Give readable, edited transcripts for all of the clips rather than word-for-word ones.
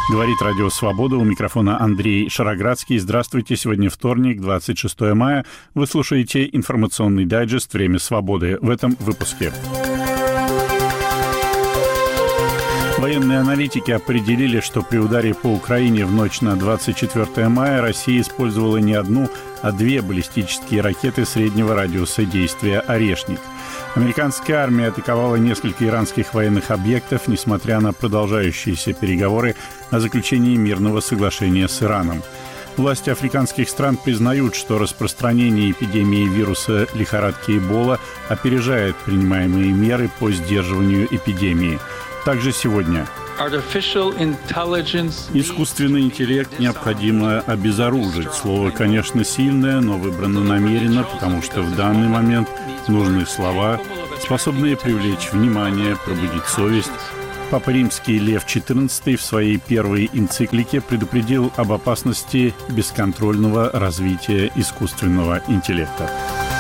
Говорит Радио Свобода, у микрофона Андрей Шароградский. Здравствуйте, сегодня вторник, 26 мая. Вы слушаете информационный дайджест «Время свободы». В этом выпуске. Военные аналитики определили, что при ударе по Украине в ночь на 24 мая Россия использовала не одну, а две баллистические ракеты среднего радиуса действия «Орешник». Американская армия атаковала несколько иранских военных объектов, несмотря на продолжающиеся переговоры о заключении мирного соглашения с Ираном. Власти африканских стран признают, что распространение эпидемии вируса лихорадки Эбола опережает принимаемые меры по сдерживанию эпидемии. Также сегодня искусственный интеллект необходимо обезоружить. Слово, конечно, сильное, но выбрано намеренно, потому что в данный момент нужны слова, способные привлечь внимание, пробудить совесть. Папа Римский Лев XIV в своей первой энциклике предупредил об опасности бесконтрольного развития искусственного интеллекта.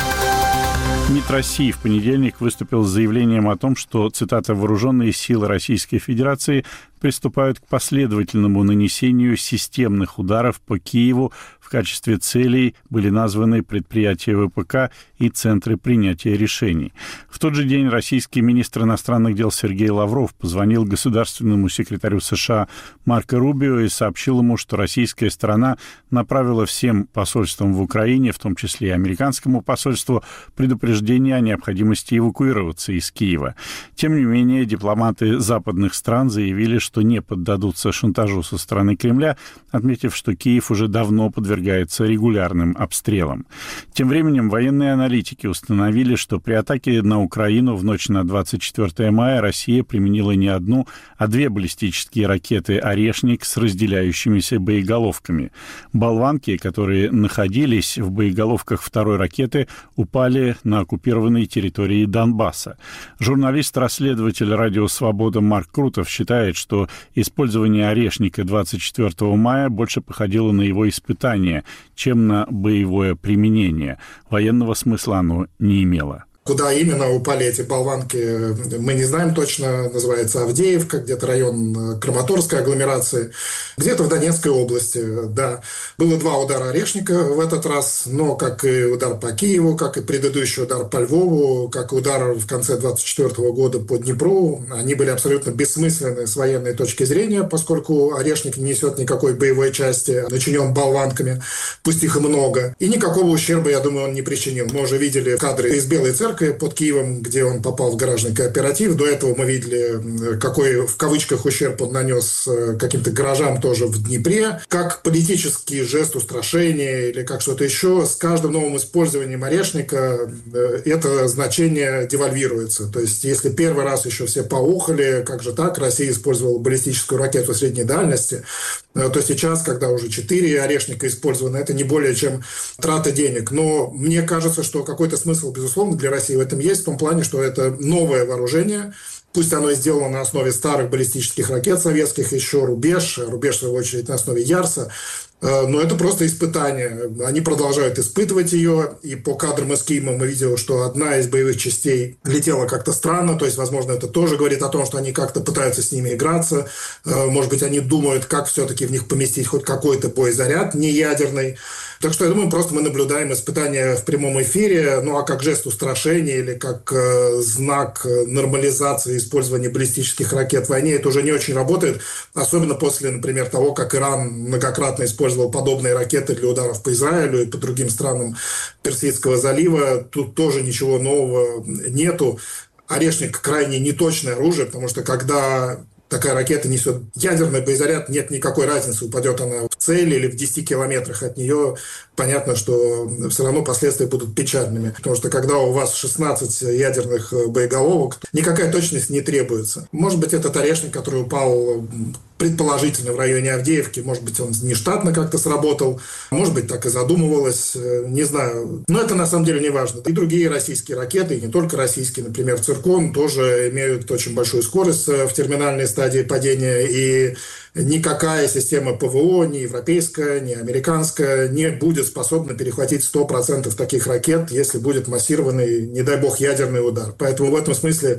МИД России в понедельник выступил с заявлением о том, что, цитата, «вооруженные силы Российской Федерации приступают к последовательному нанесению системных ударов по Киеву. В качестве целей были названы предприятия ВПК и центры принятия решений». В тот же день российский министр иностранных дел Сергей Лавров позвонил государственному секретарю США Марко Рубио и сообщил ему, что российская сторона направила всем посольствам в Украине, в том числе и американскому посольству, предупреждение о необходимости эвакуироваться из Киева. Тем не менее, дипломаты западных стран заявили, что не поддадутся шантажу со стороны Кремля, отметив, что Киев уже давно подвергается регулярным обстрелам. Тем временем военные аналитики установили, что при атаке на Украину в ночь на 24 мая Россия применила не одну, а две баллистические ракеты «Орешник» с разделяющимися боеголовками. Болванки, которые находились в боеголовках второй ракеты, упали на оккупированной территории Донбасса. Журналист-расследователь «Радио Свобода» Марк Крутов считает, что использование «Орешника» 24 мая больше походило на его испытание, чем на боевое применение. Военного смысла оно не имело. Куда именно упали эти болванки, мы не знаем точно. Называется Авдеевка, где-то район Краматорской агломерации, где-то в Донецкой области, да. Было два удара «Орешника» в этот раз, но как и удар по Киеву, как и предыдущий удар по Львову, как и удар в конце 24 года по Днепру, они были абсолютно бессмысленны с военной точки зрения, поскольку «Орешник» не несет никакой боевой части, начинен болванками, пусть их и много, и никакого ущерба, я думаю, он не причинил. Мы уже видели кадры из Белой Церкви под Киевом, где он попал в гаражный кооператив. До этого мы видели, какой в кавычках ущерб он нанес каким-то гаражам тоже в Днепре. Как политический жест устрашения или как что-то еще, с каждым новым использованием «Орешника» это значение девальвируется. То есть, если первый раз еще все поухали, как же так, Россия использовала баллистическую ракету средней дальности, то сейчас, когда уже 4 «Орешника» использованы, это не более чем трата денег. Но мне кажется, что какой-то смысл, безусловно, для России в этом есть, в том плане, что это новое вооружение. Пусть оно и сделано на основе старых баллистических ракет советских, еще «Рубеж», в свою очередь, на основе «Ярса». Но это просто испытание. Они продолжают испытывать ее, и по кадрам из Киева мы видели, что одна из боевых частей летела как-то странно, то есть, возможно, это тоже говорит о том, что они как-то пытаются с ними играться. Может быть, они думают, как все-таки в них поместить хоть какой-то боезаряд неядерный. Так что, я думаю, просто мы наблюдаем испытания в прямом эфире, ну а как жест устрашения или как знак нормализации использования баллистических ракет в войне, это уже не очень работает, особенно после, например, того, как Иран многократно использовал подобные ракеты для ударов по Израилю и по другим странам Персидского залива. Тут тоже ничего нового нету. «Орешник» крайне неточное оружие, потому что когда такая ракета несет ядерный боезаряд, нет никакой разницы, упадет она в цель или в 10 километрах от нее. Понятно, что все равно последствия будут печальными. Потому что когда у вас 16 ядерных боеголовок, никакая точность не требуется. Может быть, этот «Орешник», который упал предположительно в районе Авдеевки, может быть, он нештатно как-то сработал, может быть, так и задумывалось, не знаю. Но это на самом деле не важно. И другие российские ракеты, и не только российские, например, «Циркон», тоже имеют очень большую скорость в терминальной стадии падения, и никакая система ПВО, ни европейская, ни американская, не будет способна перехватить 100% таких ракет, если будет массированный, не дай бог, ядерный удар. Поэтому в этом смысле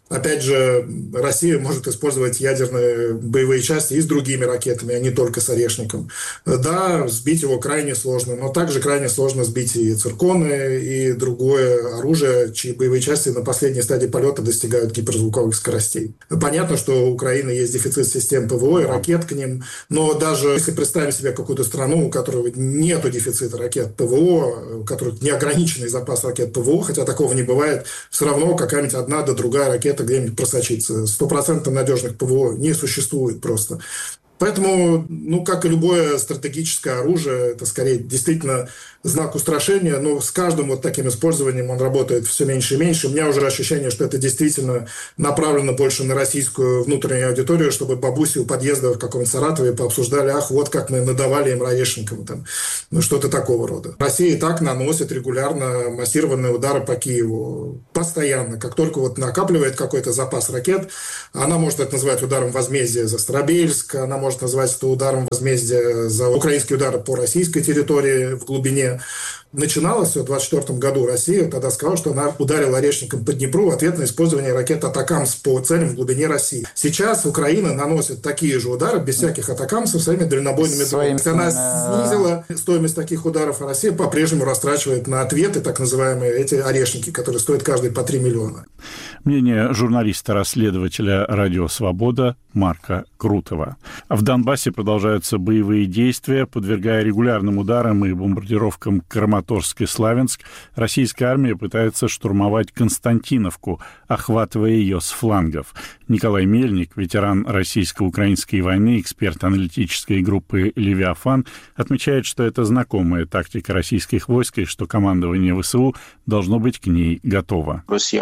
Опять же, Россия может использовать ядерные боевые части и с другими ракетами, а не только с «Орешником». Да, сбить его крайне сложно, но также крайне сложно сбить и цирконы, и другое оружие, чьи боевые части на последней стадии полета достигают гиперзвуковых скоростей. Понятно, что у Украины есть дефицит систем ПВО и ракет к ним, но даже если представим себе какую-то страну, у которой нет дефицита ракет ПВО, у которых неограниченный запас ракет ПВО, хотя такого не бывает, все равно какая-нибудь одна да другая ракета где-нибудь просочиться. 100% надежных ПВО не существует просто. Поэтому, как и любое стратегическое оружие, это скорее действительно знак устрашения, но с каждым вот таким использованием он работает все меньше и меньше. У меня уже ощущение, что это действительно направлено больше на российскую внутреннюю аудиторию, чтобы бабуси у подъезда в каком-нибудь Саратове пообсуждали, вот как мы надавали им «Орешником», что-то такого рода. Россия и так наносит регулярно массированные удары по Киеву. Постоянно. Как только накапливает какой-то запас ракет, она может это называть ударом возмездия за Старобельск, она может назвать это ударом возмездия за украинские удары по российской территории в глубине. Начиналось все в 2024 году. Россия тогда сказала, что она ударила «Орешником» по Днепру в ответ на использование ракет «Атакамс» по целям в глубине России. Сейчас Украина наносит такие же удары без всяких «Атакамсов» своими дальнобойными дронами. Она снизила стоимость таких ударов, а Россия по-прежнему растрачивает на ответы так называемые эти «Орешники», которые стоят каждый по 3 миллиона. Мнение журналиста-расследователя «Радио Свобода» Марка Крутова. В Донбассе продолжаются боевые действия. Подвергая регулярным ударам и бомбардировкам Краматорск и Славянск, российская армия пытается штурмовать Константиновку, охватывая ее с флангов. Николай Мельник, ветеран российско-украинской войны, эксперт аналитической группы «Левиафан», отмечает, что это знакомая тактика российских войск и что командование ВСУ должно быть к ней готово.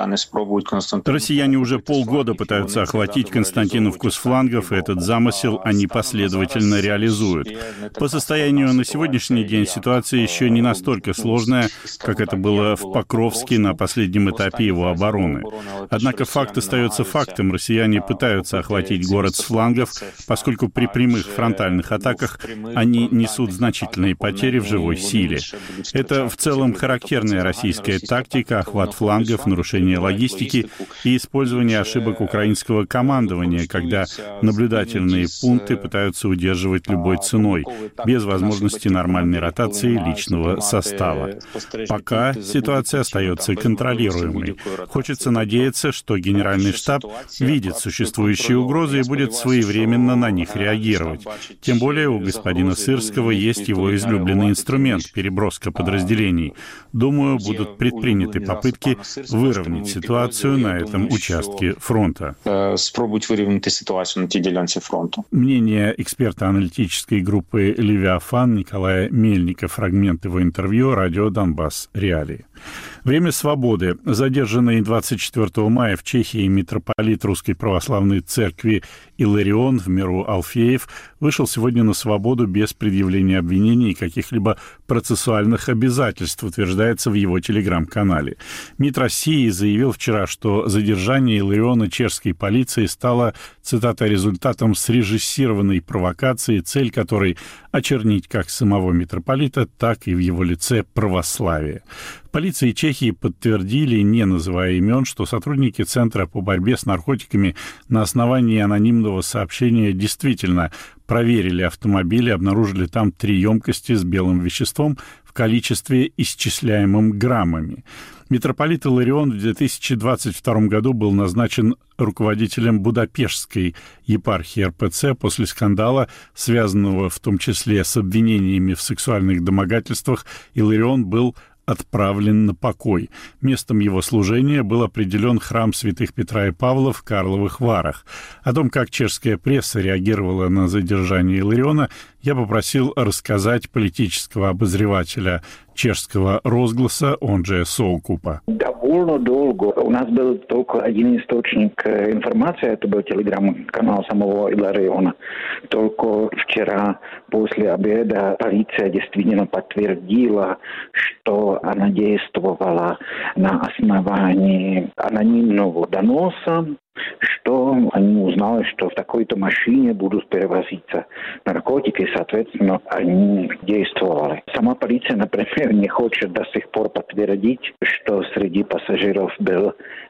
Россияне уже полгода пытаются охватить Константиновку с флангов, и этот замысел они последовательно реализуют. По состоянию на сегодняшний день ситуация еще не настолько сложная, как это было в Покровске на последнем этапе его обороны. Однако факт остается фактом. Россияне пытаются охватить город с флангов, поскольку при прямых фронтальных атаках они несут значительные потери в живой силе. Это в целом характерная российская тактика: охват флангов, нарушение логистики и использование ошибок украинского командования, когда наблюдательные пункты пытаются удерживать любой ценой, без возможности нормальной ротации личного состава. Пока ситуация остается контролируемой. Хочется надеяться, что Генеральный штаб видит существующие угрозы и будет своевременно на них реагировать. Тем более у господина Сырского есть его излюбленный инструмент — переброска подразделений. Думаю, будут предприняты попытки выровнять ситуацию на этом участке фронта. Мнение эксперта аналитической группы «Левиафан» Николая Мельника. Фрагмент его интервью «Радио Донбасс. Реалии». Время свободы. Задержанный 24 мая в Чехии митрополит Русской Православной Церкви Иларион в миру Алфеев вышел сегодня на свободу без предъявления обвинений и каких-либо процессуальных обязательств, утверждается в его телеграм-канале. МИД России заявил вчера, что задержание Илариона чешской полиции стало, цитата, результатом срежиссированной провокации, цель которой очернить как самого митрополита, так и в его лице православие. В полиции Чехии подтвердили, не называя имен, что сотрудники Центра по борьбе с наркотиками на основании анонимного сообщения действительно проверили автомобиль и обнаружили там 3 емкости с белым веществом в количестве, исчисляемым граммами. Митрополит Иларион в 2022 году был назначен руководителем Будапештской епархии РПЦ после скандала, связанного в том числе с обвинениями в сексуальных домогательствах. Иларион был отправлен на покой. Местом его служения был определен храм святых Петра и Павла в Карловых Варах. О том, как чешская пресса реагировала на задержание Илариона, я попросил рассказать политического обозревателя чешского «Розгласа», он же Солкупа. Довольно долго. У нас был только один источник информации, это был телеграм-канал самого Илариона. Только вчера после обеда полиция действительно подтвердила, что она действовала на основании анонимного доноса, что они узнали, что в такой-то машине будут перевозиться наркотики, и, соответственно, они действовали. Сама полиция, например, не хочет до сих пор подтвердить, что среди пассажиров был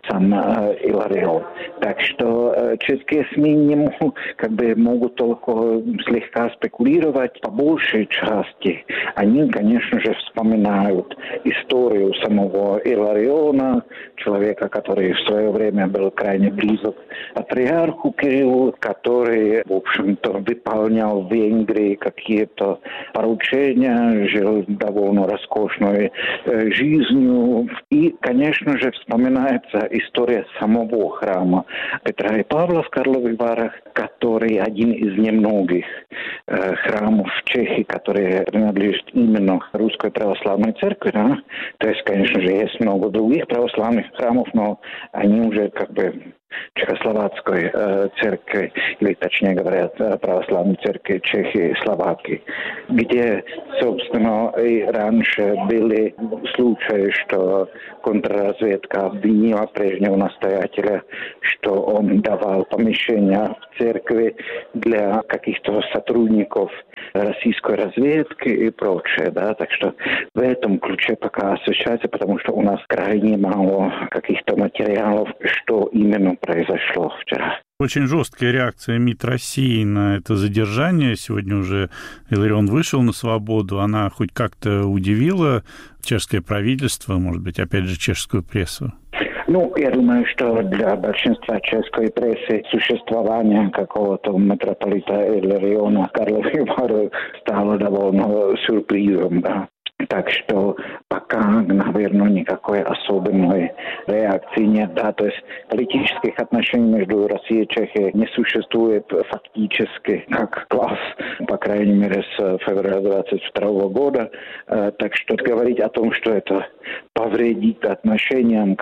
сам Иларион. Так что чешские СМИ могут только слегка спекулировать. По большей части они, конечно же, вспоминают историю самого Илариона, человека, который в свое время был крайне близок к патриарху Кириллу, который, в общем-то, выполнял в Венгрии какие-то поручения, жил довольно роскошной жизнью. И, конечно же, вспоминается история самого храма Петра и Павла в Карловых Варах, который один из немногих храмов в Чехии, которые принадлежат именно Русской Православной Церкви. Да? То есть, конечно же, есть много других православных храмов, но они уже Чехословацкой церкви, или точнее говоря, православной церкви Чехии и Словакии, где, собственно, и раньше были случаи, что контрразведка обвинила прежнего настоятеля, что он давал помещения в церкви для каких-то сотрудников российской разведки и прочее. Да? Так что в этом ключе пока освещается, потому что у нас крайне мало каких-то материалов, что именно произошло вчера. Очень жесткая реакция МИД России на это задержание. Сегодня уже Иларион вышел на свободу. Она хоть как-то удивила чешское правительство, может быть, опять же, чешскую прессу? Я думаю, что для большинства чешской прессы существование какого-то митрополита Илариона Карловых Вар стало довольно сюрпризом, да. Так что пока, наверное, никакой особенной реакции нет. Да? То есть политических отношений между Россией и Чехией не существует фактически как класс, по крайней мере, с февраля 2022 года. Так что говорить о том, что это повредит отношениям,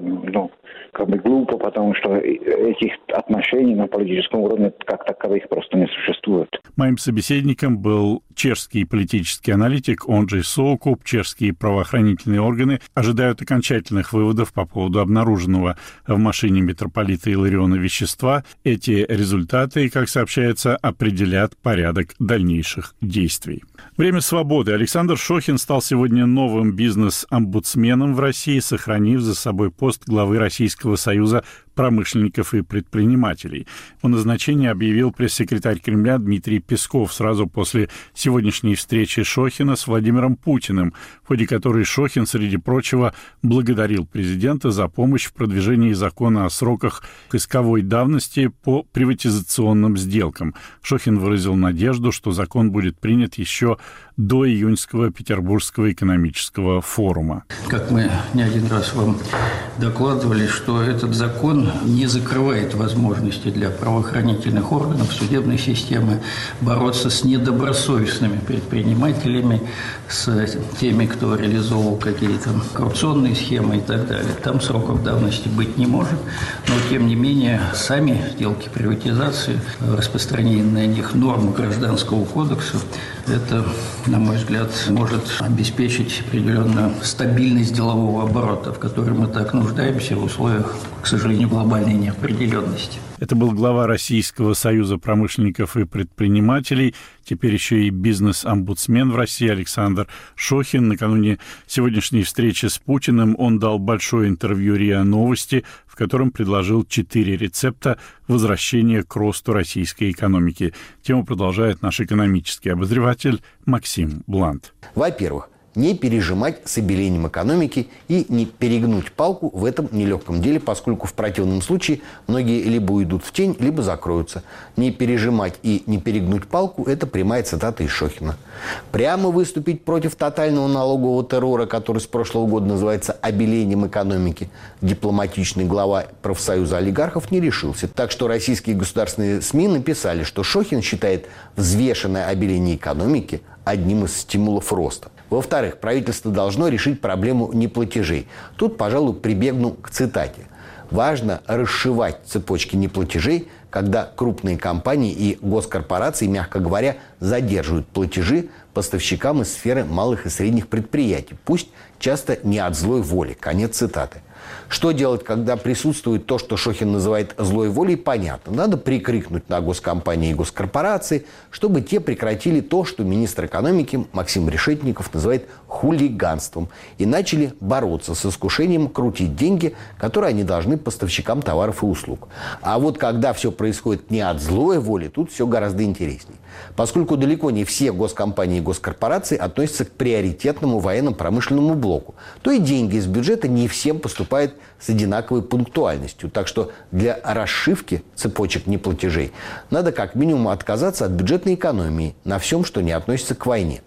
глупо, потому что этих отношений на политическом уровне как таковых просто не существует. Моим собеседником был чешский политический аналитик Ondřej Soukup. Чешские правоохранительные органы ожидают окончательных выводов по поводу обнаруженного в машине митрополита Илариона вещества. Эти результаты, как сообщается, определят порядок дальнейших действий. Время свободы. Александр Шохин стал сегодня новым бизнес-омбудсменом в России, сохранив за собой пост главы Российского союза промышленников и предпринимателей. О назначении объявил пресс-секретарь Кремля Дмитрий Песков сразу после сегодняшней встречи Шохина с Владимиром Путиным, в ходе которой Шохин, среди прочего, благодарил президента за помощь в продвижении закона о сроках исковой давности по приватизационным сделкам. Шохин выразил надежду, что закон будет принят еще до июньского Петербургского экономического форума. Как мы не один раз вам докладывали, что этот закон не закрывает возможности для правоохранительных органов, судебной системы бороться с недобросовестными предпринимателями, с теми, кто реализовывал какие-то коррупционные схемы и так далее. Там сроков давности быть не может, но тем не менее сами сделки приватизации, распространение на них норм Гражданского кодекса, это, на мой взгляд, может обеспечить определенную стабильность делового оборота, в которой мы так нуждаемся в условиях, к сожалению, глобальной неопределенности. Это был глава Российского союза промышленников и предпринимателей, теперь еще и бизнес-омбудсмен в России Александр Шохин. Накануне сегодняшней встречи с Путиным он дал большое интервью РИА Новости, в котором предложил 4 рецепта возвращения к росту российской экономики. Тему продолжает наш экономический обозреватель Максим Блант. Во-первых, не пережимать с обелением экономики и не перегнуть палку в этом нелегком деле, поскольку в противном случае многие либо уйдут в тень, либо закроются. Не пережимать и не перегнуть палку – это прямая цитата из Шохина. Прямо выступить против тотального налогового террора, который с прошлого года называется обелением экономики, дипломатичный глава профсоюза олигархов не решился. Так что российские государственные СМИ написали, что Шохин считает взвешенное обеление экономики одним из стимулов роста. Во-вторых, правительство должно решить проблему неплатежей. Тут, пожалуй, прибегну к цитате. Важно расшивать цепочки неплатежей, когда крупные компании и госкорпорации, мягко говоря, задерживают платежи поставщикам из сферы малых и средних предприятий, пусть часто не от злой воли. Конец цитаты. Что делать, когда присутствует то, что Шохин называет злой волей, понятно. Надо прикрикнуть на госкомпании и госкорпорации, чтобы те прекратили то, что министр экономики Максим Решетников называет хулиганством, и начали бороться с искушением крутить деньги, которые они должны поставщикам товаров и услуг. А вот когда все происходит не от злой воли, тут все гораздо интереснее. Поскольку далеко не все госкомпании и госкорпорации относятся к приоритетному военно-промышленному блоку, то и деньги из бюджета не всем поступают с одинаковой пунктуальностью. Так что для расшивки цепочек неплатежей надо как минимум отказаться от бюджетной экономии на всем, что не относится к войне.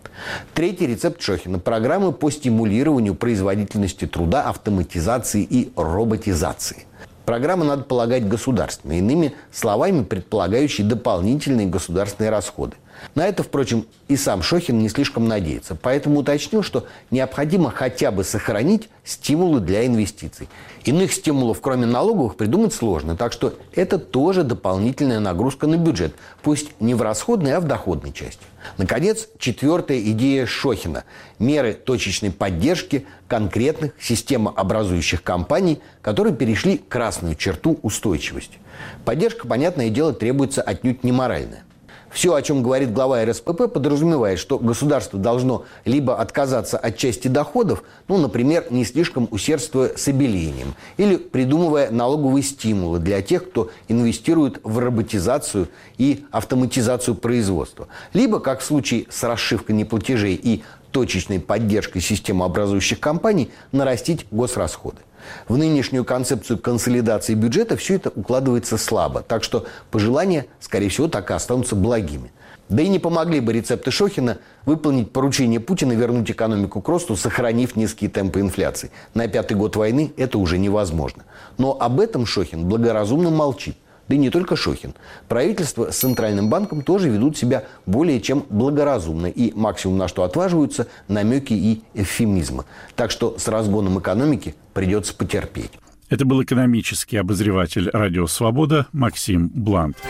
Третий рецепт Шохина – программы по стимулированию производительности труда, автоматизации и роботизации. Программы, надо полагать, государственные, иными словами, предполагающие дополнительные государственные расходы. На это, впрочем, и сам Шохин не слишком надеется. Поэтому уточнил, что необходимо хотя бы сохранить стимулы для инвестиций. Иных стимулов, кроме налоговых, придумать сложно. Так что это тоже дополнительная нагрузка на бюджет. Пусть не в расходной, а в доходной части. Наконец, четвертая идея Шохина – меры точечной поддержки конкретных системообразующих компаний, которые перешли красную черту устойчивости. Поддержка, понятное дело, требуется отнюдь не моральная. Все, о чем говорит глава РСПП, подразумевает, что государство должно либо отказаться от части доходов, например, не слишком усердствуя с обелением, или придумывая налоговые стимулы для тех, кто инвестирует в роботизацию и автоматизацию производства, либо, как в случае с расшивкой неплатежей и точечной поддержкой системообразующих компаний, нарастить госрасходы. В нынешнюю концепцию консолидации бюджета все это укладывается слабо, так что пожелания, скорее всего, так и останутся благими. Да и не помогли бы рецепты Шохина выполнить поручение Путина вернуть экономику к росту, сохранив низкие темпы инфляции. На 5-й год войны это уже невозможно. Но об этом Шохин благоразумно молчит. Да и не только Шохин. Правительство с Центральным банком тоже ведут себя более чем благоразумно. И максимум, на что отваживаются, намеки и эвфемизмы. Так что с разгоном экономики придется потерпеть. Это был экономический обозреватель «Радио Свобода» Максим Блант.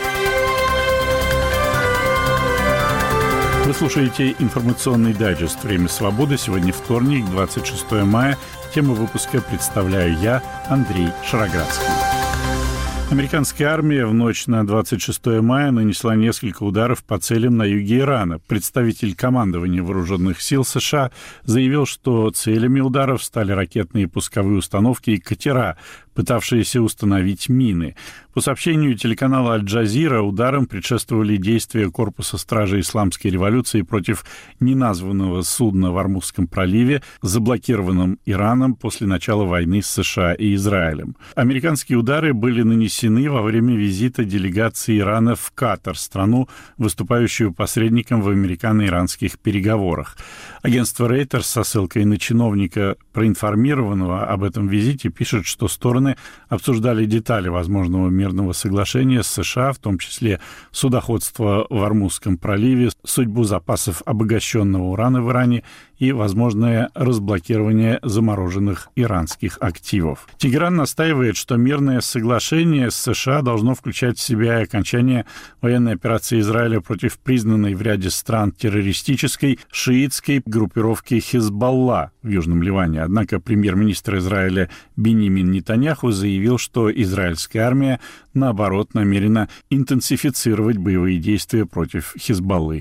Вы слушаете информационный дайджест «Время свободы». Сегодня вторник, 26 мая. Тему выпуска представляю я, Андрей Шароградский. Американская армия в ночь на 26 мая нанесла несколько ударов по целям на юге Ирана. Представитель командования вооруженных сил США заявил, что целями ударов стали ракетные пусковые установки и катера, пытавшиеся установить мины. По сообщению телеканала «Аль-Джазира», ударам предшествовали действия Корпуса стражей Исламской революции против неназванного судна в Ормузском проливе, заблокированном Ираном после начала войны с США и Израилем. Американские удары были нанесены во время визита делегации Ирана в Катар, страну, выступающую посредником в американо-иранских переговорах. Агентство Reuters со ссылкой на чиновника, проинформированного об этом визите, пишет, что стороны обсуждали детали возможного мирного соглашения с США, в том числе судоходство в Ормузском проливе, судьбу запасов обогащенного урана в Иране и возможное разблокирование замороженных иранских активов. Тегеран настаивает, что мирное соглашение с США должно включать в себя окончание военной операции Израиля против признанной в ряде стран террористической шиитской группировки Хизбалла в Южном Ливане. Однако премьер-министр Израиля Биньямин Нетаньяху заявил, что израильская армия, наоборот, намерена интенсифицировать боевые действия против Хизбаллы.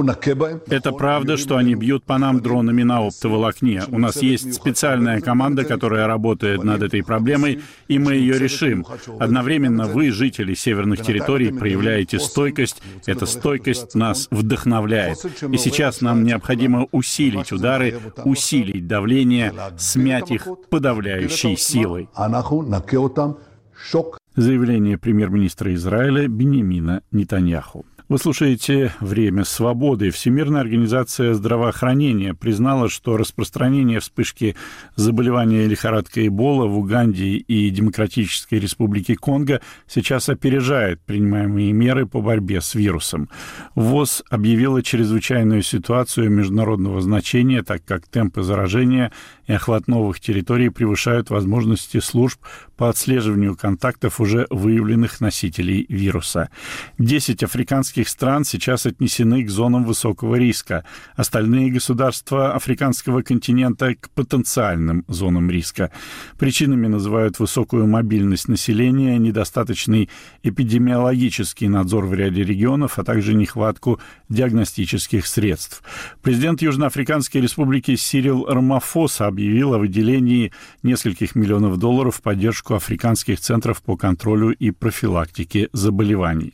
Это правда, что они бьют по нам дронами на оптоволокне. У нас есть специальная команда, которая работает над этой проблемой, и мы ее решим. Одновременно вы, жители северных территорий, проявляете стойкость. Эта стойкость нас вдохновляет. И сейчас нам необходимо усилить удары, усилить давление, смять их подавляющей силой. Заявление премьер-министра Израиля Биньямина Нетаньяху. Вы слушаете «Время свободы». Всемирная организация здравоохранения признала, что распространение вспышки заболевания лихорадкой Эбола в Уганде и Демократической Республике Конго сейчас опережает принимаемые меры по борьбе с вирусом. ВОЗ объявила чрезвычайную ситуацию международного значения, так как темпы заражения и охват новых территорий превышают возможности служб по отслеживанию контактов уже выявленных носителей вируса. 10 африканских стран сейчас отнесены к зонам высокого риска. Остальные государства африканского континента к потенциальным зонам риска. Причинами называют высокую мобильность населения, недостаточный эпидемиологический надзор в ряде регионов, а также нехватку диагностических средств. Президент Южноафриканской республики Сирил Рамафоса объявил о выделении нескольких миллионов долларов в поддержку африканских центров по контролю и профилактике заболеваний.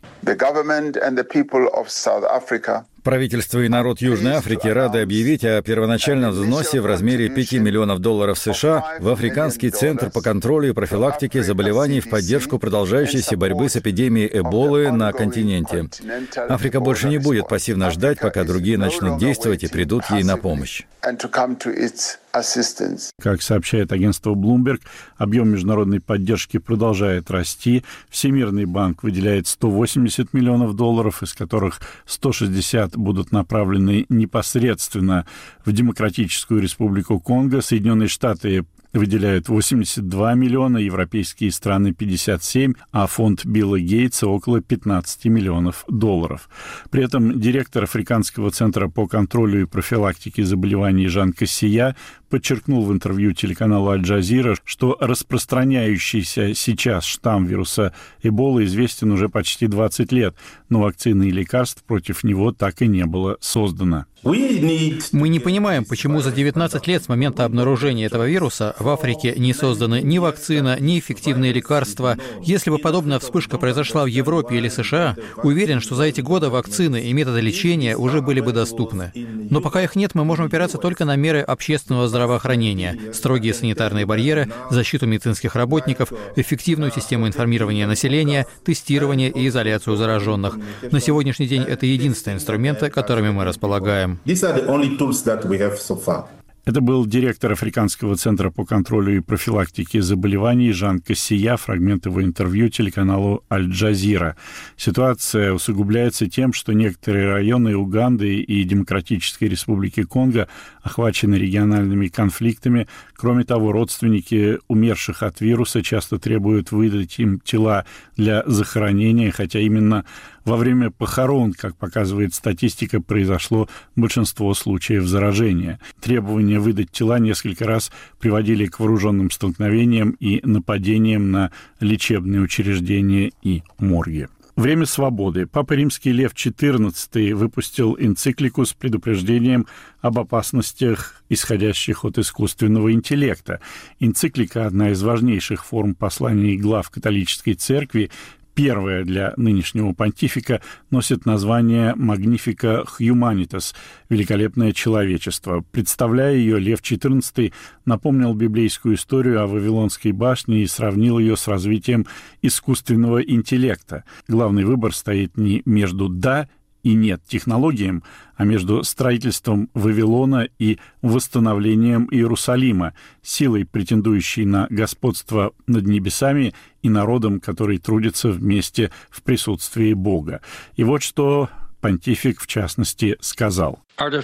Правительство и народ Южной Африки рады объявить о первоначальном взносе в размере $5 миллионов США в Африканский центр по контролю и профилактике заболеваний в поддержку продолжающейся борьбы с эпидемией Эболы на континенте. Африка больше не будет пассивно ждать, пока другие начнут действовать и придут ей на помощь. Как сообщает агентство Bloomberg, объем международной поддержки продолжает расти. Всемирный банк выделяет $180 миллионов, из которых 160 будут направлены непосредственно в Демократическую Республику Конго. Соединенные Штаты выделяют 82 миллиона, европейские страны 57, а фонд Билла Гейтса около $15 миллионов. При этом директор Африканского центра по контролю и профилактике заболеваний Жан Кассия подчеркнул в интервью телеканалу Аль-Джазира, что распространяющийся сейчас штамм вируса Эбола известен уже почти 20 лет, но вакцины и лекарств против него так и не было создано. Мы не понимаем, почему за 19 лет с момента обнаружения этого вируса в Африке не созданы ни вакцина, ни эффективные лекарства. Если бы подобная вспышка произошла в Европе или США, уверен, что за эти годы вакцины и методы лечения уже были бы доступны. Но пока их нет, мы можем опираться только на меры общественного здравоохранения, строгие санитарные барьеры, защиту медицинских работников, эффективную систему информирования населения, тестирование и изоляцию зараженных. На сегодняшний день это единственные инструменты, которыми мы располагаем. Это был директор Африканского центра по контролю и профилактике заболеваний Жан Кассия, фрагмент его интервью телеканалу Аль-Джазира. Ситуация усугубляется тем, что некоторые районы Уганды и Демократической Республики Конго охвачены региональными конфликтами. Кроме того, родственники умерших от вируса часто требуют выдать им тела для захоронения, хотя именно во время похорон, как показывает статистика, произошло большинство случаев заражения. Требования выдать тела несколько раз приводили к вооруженным столкновениям и нападениям на лечебные учреждения и морги. Время свободы. Папа Римский Лев XIV выпустил энциклику с предупреждением об опасностях, исходящих от искусственного интеллекта. Энциклика – одна из важнейших форм посланий глав католической церкви. Первая для нынешнего понтифика носит название «Magnifica Humanitas» – «Великолепное человечество». Представляя ее, Лев XIV напомнил библейскую историю о Вавилонской башне и сравнил ее с развитием искусственного интеллекта. Главный выбор стоит не между «да» и «нет» технологиям, а между строительством Вавилона и восстановлением Иерусалима, силой, претендующей на господство над небесами, и народом, который трудится вместе в присутствии Бога. И вот что понтифик, в частности, сказал.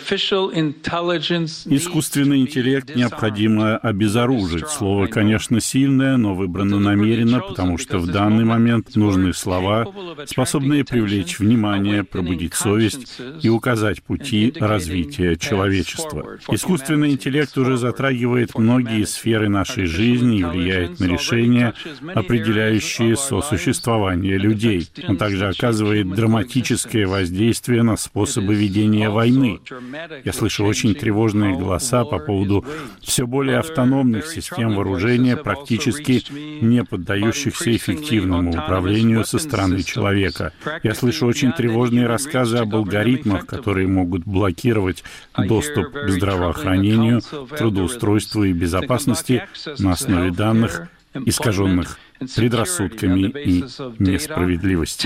Искусственный интеллект необходимо обезоружить. Слово, конечно, сильное, но выбрано намеренно, потому что в данный момент нужны слова, способные привлечь внимание, пробудить совесть и указать пути развития человечества. Искусственный интеллект уже затрагивает многие сферы нашей жизни и влияет на решения, определяющие сосуществование людей. Он также оказывает драматическое воздействие на способы ведения войны. Я слышу очень тревожные голоса по поводу все более автономных систем вооружения, практически не поддающихся эффективному управлению со стороны человека. Я слышу очень тревожные рассказы об алгоритмах, которые могут блокировать доступ к здравоохранению, трудоустройству и безопасности на основе данных, искаженных предрассудками и несправедливостью.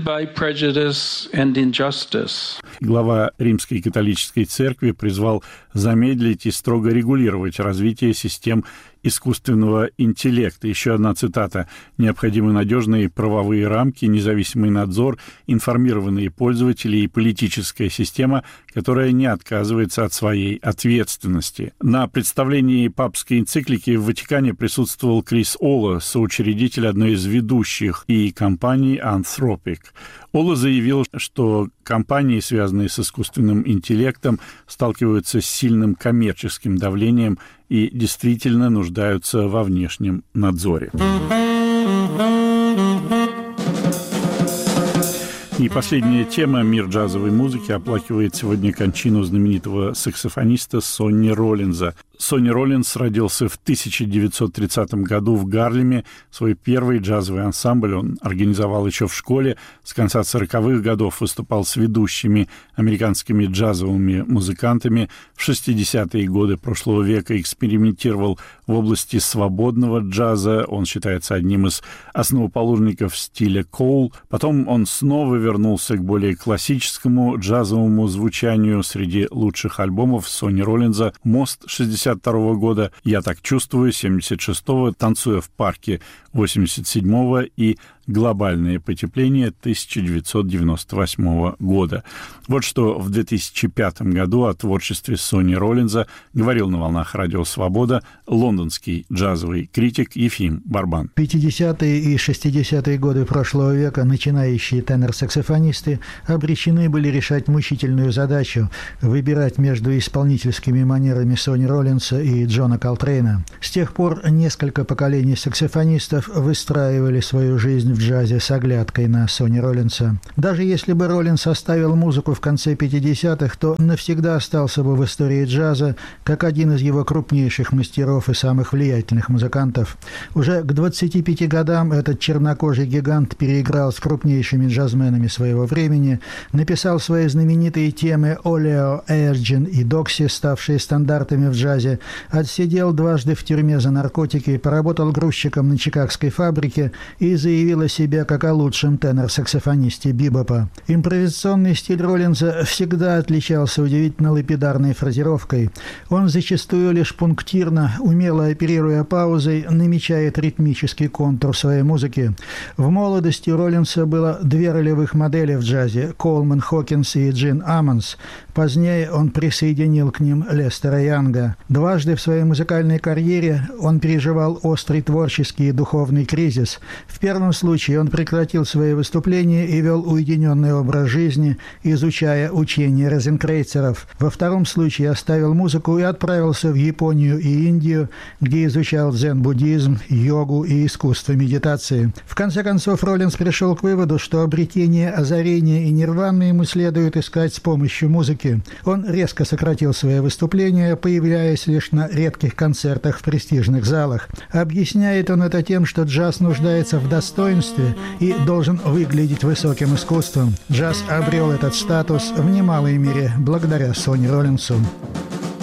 Глава Римской католической церкви призвал замедлить и строго регулировать развитие систем искусственного интеллекта. Еще одна цитата. «Необходимы надежные правовые рамки, независимый надзор, информированные пользователи и политическая система, которая не отказывается от своей ответственности». На представлении папской энциклики в Ватикане присутствовал Крис Олла, соучредитель одной из ведущих и компаний Anthropic. Олла заявил, что компании, связанные с искусственным интеллектом, сталкиваются с сильным коммерческим давлением и действительно нуждаются во внешнем надзоре. И последняя тема. Мир джазовой музыки оплакивает сегодня кончину знаменитого саксофониста Сонни Роллинза. Сонни Роллинз родился в 1930 году в Гарлеме. Свой первый джазовый ансамбль он организовал еще в школе. С конца 40-х годов выступал с ведущими американскими джазовыми музыкантами. В 60-е годы прошлого века экспериментировал в области свободного джаза. Он считается одним из основоположников стиля коул. Потом он снова вернулся к более классическому джазовому звучанию. Среди лучших альбомов Сонни Роллинза «Мост» 1962 года, «Я так чувствую» 1976, «Танцуя в парке» 1987 и «Глобальное потепление» 1998 года. Вот что в 2005 году о творчестве Сонни Роллинза говорил на волнах Радио Свобода лондонский джазовый критик Ефим Барбан. 50-е и 60-е годы прошлого века начинающие тенор-саксофонисты обречены были решать мучительную задачу – выбирать между исполнительскими манерами Сонни Роллинза и Джона Колтрейна. С тех пор несколько поколений саксофонистов выстраивали свою жизнь в джазе с оглядкой на Сонни Роллинза. Даже если бы Роллинз оставил музыку в конце 50-х, то навсегда остался бы в истории джаза как один из его крупнейших мастеров и самых влиятельных музыкантов. Уже к 25 годам этот чернокожий гигант переиграл с крупнейшими джазменами своего времени, написал свои знаменитые темы «Олео», «Эрджин» и «Докси», ставшие стандартами в джазе, отсидел дважды в тюрьме за наркотики, поработал грузчиком на чикагской фабрике и заявил о себе как о лучшем тенор-саксофонисте бибопа. Импровизационный стиль Роллинза всегда отличался удивительно лапидарной фразировкой. Он зачастую лишь пунктирно, умело оперируя паузой, намечает ритмический контур своей музыки. В молодости у Роллинза было две ролевых модели в джазе – Колман Хокинс и Джин Аммонс. Позднее он присоединил к ним Лестера Янга. Дважды в своей музыкальной карьере он переживал острый творческий и духовный кризис. В первом случае он прекратил свои выступления и вел уединенный образ жизни, изучая учения розенкрейцеров. Во втором случае оставил музыку и отправился в Японию и Индию, где изучал дзен-буддизм, йогу и искусство медитации. В конце концов, Роллинз пришел к выводу, что обретение озарения и нирваны ему следует искать с помощью музыки. Он резко сократил свои выступления, появляясь лишь на редких концертах в престижных залах. Объясняет он это тем, что джаз нуждается в достоинстве и должен выглядеть высоким искусством. Джаз обрел этот статус в немалой мере благодаря Сонни Роллинзу.